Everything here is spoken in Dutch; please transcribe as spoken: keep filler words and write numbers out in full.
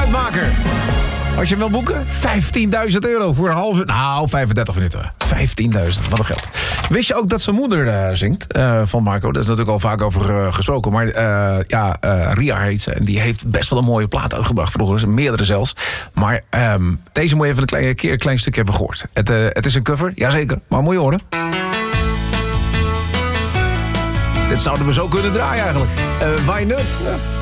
uitmaker. Als je hem wil boeken, vijftienduizend euro voor een half uur. Nou, vijfendertig minuten. vijftienduizend, wat een geld. Wist je ook dat zijn moeder uh, zingt uh, van Marco? Daar is natuurlijk al vaak over uh, gesproken. Maar uh, ja, uh, Ria heet ze. En die heeft best wel een mooie plaat uitgebracht vroeger. Meerdere zelfs. Maar um, deze moet je even een klein, keer een klein stukje hebben gehoord. Het, uh, het is een cover, jazeker. Maar moet je horen. Dit zouden we zo kunnen draaien eigenlijk. Uh, why not? Ja.